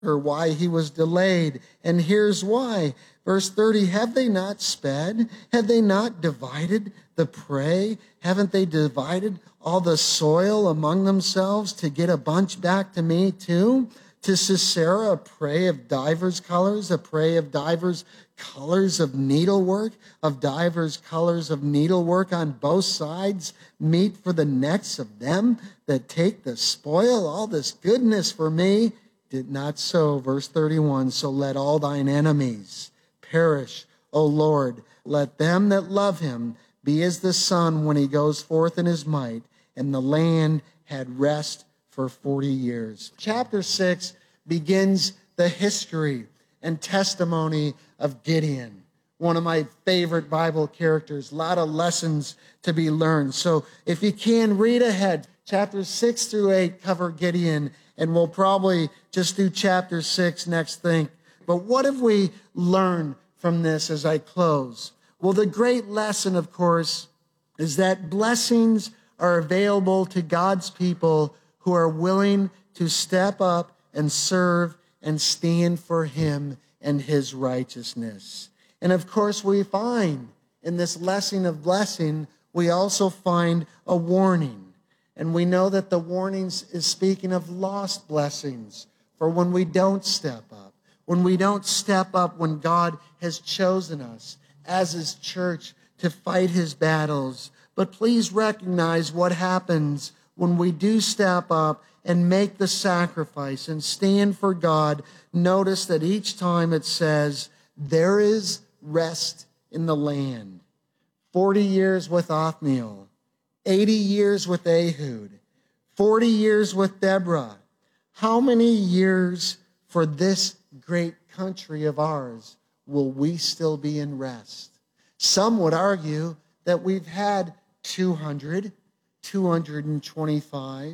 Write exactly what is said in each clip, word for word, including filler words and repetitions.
or why he was delayed. And here's why. Verse thirty, have they not sped? Have they not divided the prey? Haven't they divided all the soil among themselves to get a bunch back to me too? To Sisera, a prey of divers colors, a prey of divers colors of needlework, of divers colors of needlework on both sides, meat for the necks of them that take the spoil, all this goodness for me. Did not so, verse thirty-one, so let all thine enemies perish, O Lord. Let them that love him be as the sun when he goes forth in his might. And the land had rest for forty years. Chapter six begins the history and testimony of Gideon, one of my favorite Bible characters. A lot of lessons to be learned. So if you can, read ahead. Chapters six through eight cover Gideon, and we'll probably just do chapter six next thing. But what have we learned from this as I close? Well, the great lesson, of course, is that blessings are available to God's people who are willing to step up and serve and stand for him and his righteousness. And of course, we find in this lesson of blessing, we also find a warning. And we know that the warnings is speaking of lost blessings for when we don't step up, when we don't step up when God has chosen us as his church to fight his battles. But please recognize what happens when we do step up and make the sacrifice and stand for God. Notice that each time it says, there is rest in the land. forty years with Othniel, eighty years with Ehud, forty years with Deborah. How many years for this great country of ours will we still be in rest? Some would argue that we've had two hundred, two hundred twenty-five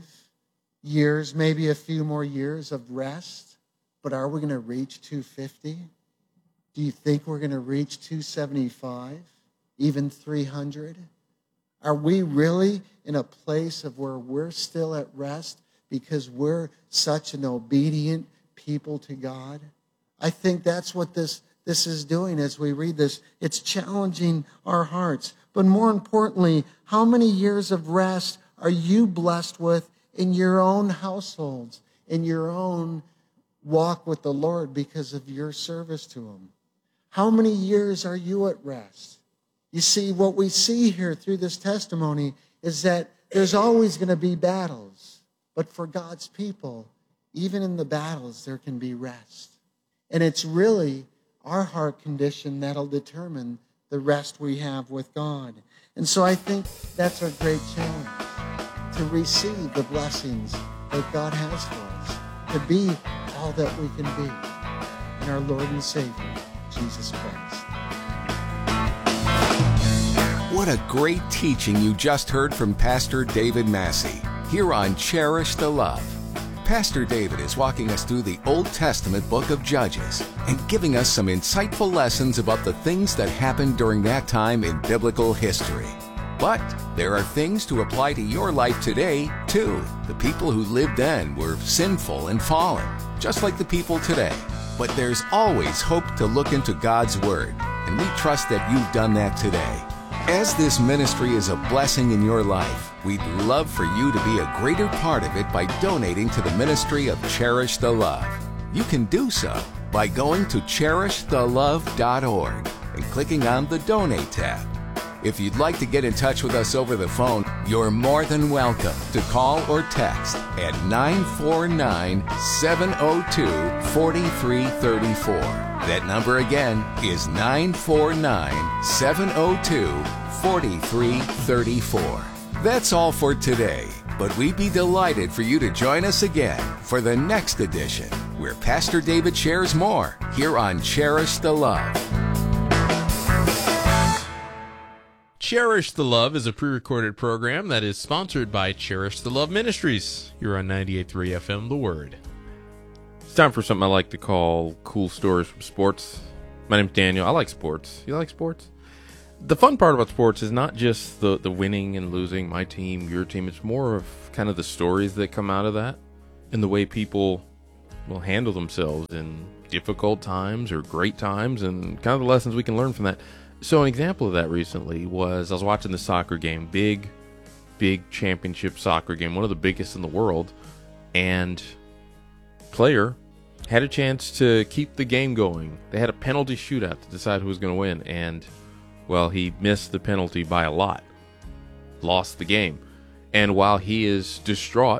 years, maybe a few more years of rest. But are we going to reach two hundred fifty? Do you think we're going to reach two hundred seventy-five, even three hundred? Are we really in a place of where we're still at rest because we're such an obedient people to God? I think that's what this, this is doing as we read this. It's challenging our hearts. But more importantly, how many years of rest are you blessed with in your own households, in your own walk with the Lord because of your service to him? How many years are you at rest? You see, what we see here through this testimony is that there's always going to be battles. But for God's people, even in the battles, there can be rest. And it's really our heart condition that'll determine the rest we have with God. And so I think that's our great challenge, to receive the blessings that God has for us, to be all that we can be in our Lord and Savior, Jesus Christ. What a great teaching you just heard from Pastor David Massey here on Cherish the Love. Pastor David is walking us through the Old Testament book of Judges and giving us some insightful lessons about the things that happened during that time in biblical history. But there are things to apply to your life today, too. The people who lived then were sinful and fallen, just like the people today. But there's always hope to look into God's Word, and we trust that you've done that today. As this ministry is a blessing in your life, we'd love for you to be a greater part of it by donating to the ministry of Cherish the Love. You can do so by going to cherish the love dot org and clicking on the Donate tab. If you'd like to get in touch with us over the phone, you're more than welcome to call or text at nine four nine, seven oh two, four three three four. That number again is nine four nine, seven oh two, four three three four. That's all for today, but we'd be delighted for you to join us again for the next edition, where Pastor David shares more here on Cherish the Love. Cherish the Love is a pre-recorded program that is sponsored by Cherish the Love Ministries. You're on ninety-eight point three F M, The Word. It's time for something I like to call cool stories from sports. My name's Daniel. I like sports. You like sports? The fun part about sports is not just the, the winning and losing, my team, your team. It's more of kind of the stories that come out of that and the way people will handle themselves in difficult times or great times, and kind of the lessons we can learn from that. So an example of that recently was I was watching the soccer game, big, big championship soccer game, one of the biggest in the world, and player had a chance to keep the game going. They had a penalty shootout to decide who was going to win, and, well, he missed the penalty by a lot, lost the game. And while he is distraught,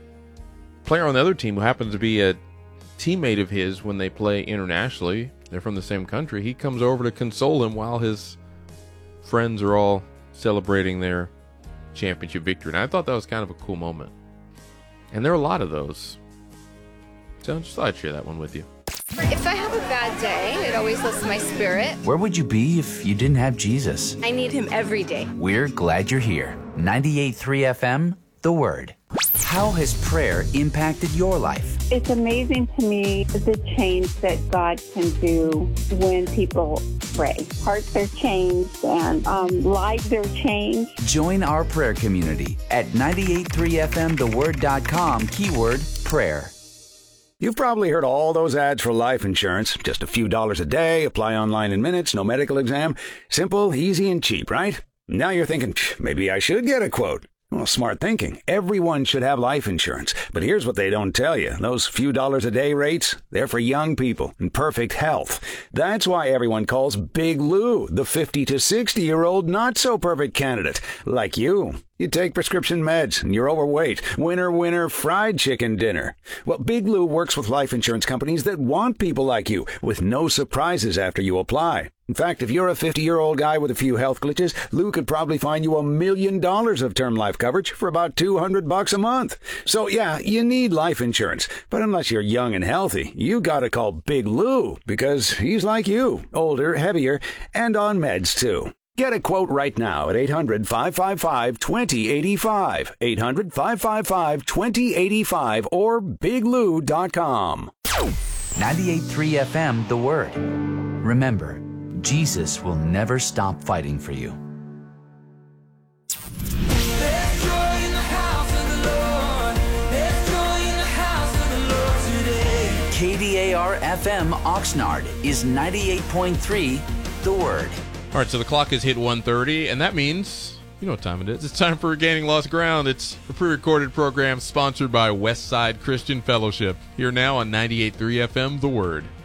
player on the other team, who happens to be a teammate of his when they play internationally, they're from the same country, he comes over to console him while his friends are all celebrating their championship victory. And I thought that was kind of a cool moment. And there are a lot of those. So I just thought I'd share that one with you. If I have a bad day, it always lifts my spirit. Where would you be if you didn't have Jesus? I need him every day. We're glad you're here. ninety-eight point three F M, The Word. How has prayer impacted your life? It's amazing to me the change that God can do when people pray. Hearts are changed and um, lives are changed. Join our prayer community at ninety-eight point three F M the word dot com, keyword prayer. You've probably heard all those ads for life insurance. Just a few dollars a day, apply online in minutes, no medical exam. Simple, easy, and cheap, right? Now you're thinking, maybe I should get a quote. Well, smart thinking. Everyone should have life insurance. But here's what they don't tell you. Those few dollars a day rates, they're for young people in perfect health. That's why everyone calls Big Lou the fifty to sixty-year-old not-so-perfect candidate, like you. You take prescription meds and you're overweight. Winner, winner, fried chicken dinner. Well, Big Lou works with life insurance companies that want people like you, with no surprises after you apply. In fact, if you're a fifty-year-old guy with a few health glitches, Lou could probably find you a million dollars of term life coverage for about two hundred bucks a month. So yeah, you need life insurance. But unless you're young and healthy, you gotta call Big Lou, because he's like you, older, heavier, and on meds too. Get a quote right now at eight hundred, five five five, two zero eight five, eight hundred, five five five, two zero eight five, or big lou dot com. ninety-eight point three F M, The Word. Remember, Jesus will never stop fighting for you. K D A R F M Oxnard is ninety-eight point three, The Word. All right, so the clock has hit one thirty, and that means, you know what time it is. It's time for Regaining Lost Ground. It's a pre-recorded program sponsored by Westside Christian Fellowship. Here now on ninety-eight point three F M, The Word.